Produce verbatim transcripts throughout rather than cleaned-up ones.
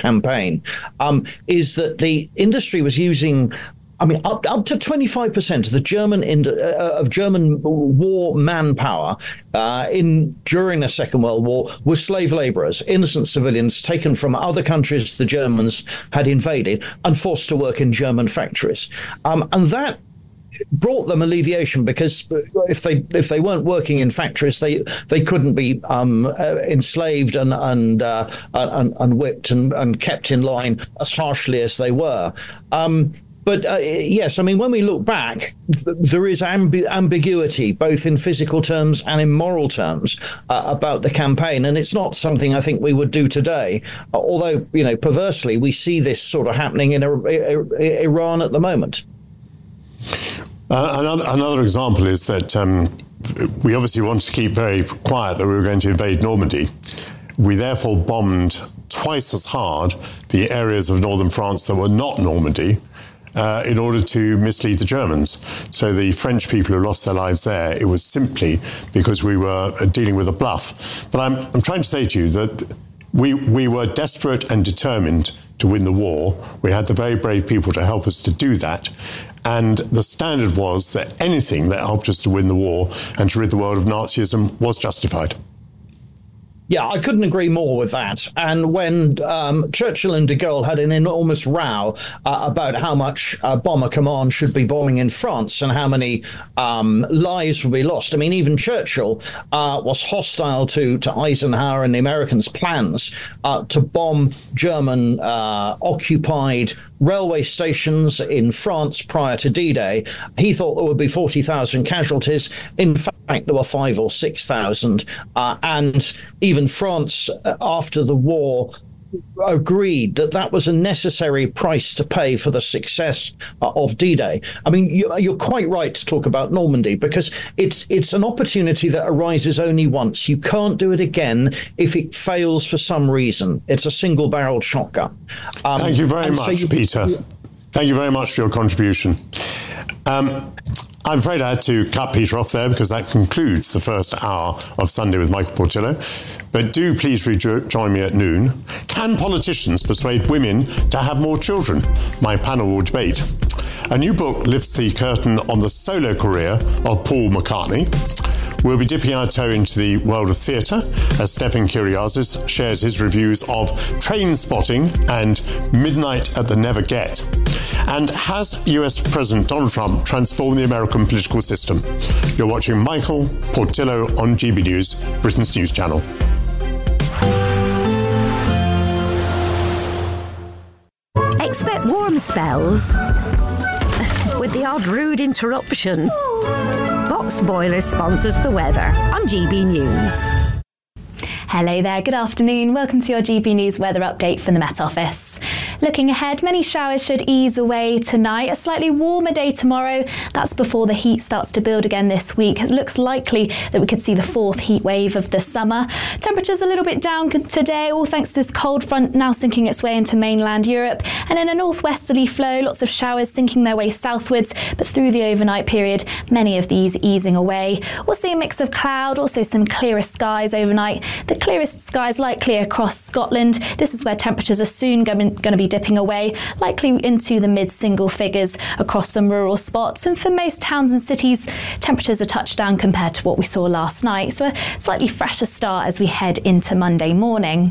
campaign, um, is that the industry was using, I mean, up, up to twenty-five percent of the German in, uh, of German war manpower uh, in during the Second World War were slave laborers, innocent civilians taken from other countries the Germans had invaded and forced to work in German factories. Um, and that brought them alleviation, because if they if they weren't working in factories, they they couldn't be um, uh, enslaved and and, uh, and and whipped and, and kept in line as harshly as they were. Um, But uh, yes, I mean, when we look back, th- there is ambi- ambiguity, both in physical terms and in moral terms, uh, about the campaign. And it's not something I think we would do today. Uh, although, you know, perversely, we see this sort of happening in I- I- Iran at the moment. Uh, another, another example is that um, we obviously wanted to keep very quiet that we were going to invade Normandy. We therefore bombed twice as hard the areas of northern France that were not Normandy, Uh, in order to mislead the Germans. So the French people who lost their lives there, it was simply because we were dealing with a bluff. But I'm, I'm trying to say to you that we, we were desperate and determined to win the war. We had the very brave people to help us to do that. And the standard was that anything that helped us to win the war and to rid the world of Nazism was justified. Yeah, I couldn't agree more with that. And when um, Churchill and de Gaulle had an enormous row uh, about how much uh, Bomber Command should be bombing in France and how many um, lives would be lost. I mean, even Churchill uh, was hostile to, to Eisenhower and the Americans' plans uh, to bomb German uh, occupied railway stations in France prior to D-Day. He thought there would be forty thousand casualties. In fact, there were five or six thousand. Uh, and even France, uh, after the war, agreed that that was a necessary price to pay for the success uh, of D-Day. I mean, you, you're quite right to talk about Normandy, because it's it's an opportunity that arises only once. You can't do it again if it fails for some reason. It's a single-barreled shotgun. Um, Thank you very much, so you, Peter. Yeah. Thank you very much for your contribution. Um, I'm afraid I had to cut Peter off there, because that concludes the first hour of Sunday with Michael Portillo. But do please rejoin me at noon. Can politicians persuade women to have more children? My panel will debate. A new book lifts the curtain on the solo career of Paul McCartney. We'll be dipping our toe into the world of theatre as Stefan Kyriazis shares his reviews of Trainspotting and Midnight at the Never Get. And has U S President Donald Trump transformed the American political system? You're watching Michael Portillo on G B News, Britain's news channel. Expect warm spells with the odd rude interruption. Box Boilers sponsors the weather on G B News. Hello there, good afternoon. Welcome to your G B News weather update from the Met Office. Looking ahead, many showers should ease away tonight. A slightly warmer day tomorrow. That's before the heat starts to build again this week. It looks likely that we could see the fourth heat wave of the summer. Temperatures a little bit down today, all thanks to this cold front now sinking its way into mainland Europe. And in a northwesterly flow, lots of showers sinking their way southwards, but through the overnight period, many of these easing away. We'll see a mix of cloud, also some clearer skies overnight. The clearest skies likely across Scotland. This is where temperatures are soon going to be dipping away, likely into the mid-single figures across some rural spots. And for most towns and cities, temperatures are touched down compared to what we saw last night. So a slightly fresher start as we head into Monday morning.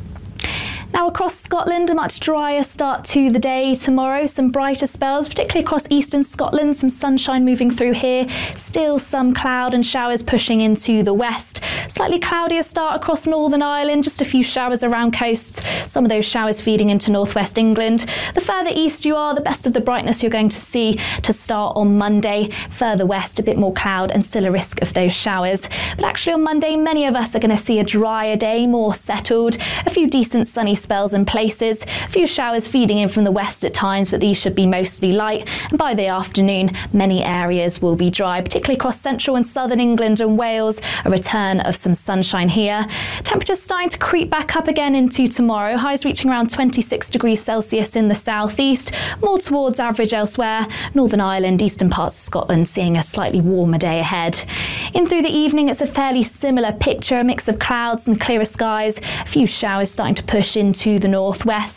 Now across Scotland, a much drier start to the day tomorrow. Some brighter spells, particularly across eastern Scotland. Some sunshine moving through here. Still some cloud and showers pushing into the west. Slightly cloudier start across Northern Ireland. Just a few showers around coasts. Some of those showers feeding into northwest England. The further east you are, the best of the brightness you're going to see to start on Monday. Further west, a bit more cloud and still a risk of those showers. But actually on Monday, many of us are going to see a drier day, more settled. A few decent sunny spells in places, a few showers feeding in from the west at times, but these should be mostly light. And by the afternoon, many areas will be dry, particularly across central and southern England and Wales. A return of some sunshine here. Temperatures starting to creep back up again into tomorrow. Highs reaching around twenty-six degrees Celsius in the southeast, more towards average elsewhere. Northern Ireland, eastern parts of Scotland seeing a slightly warmer day ahead. In through the evening, it's a fairly similar picture, a mix of clouds and clearer skies. A few showers starting to push into the northwest.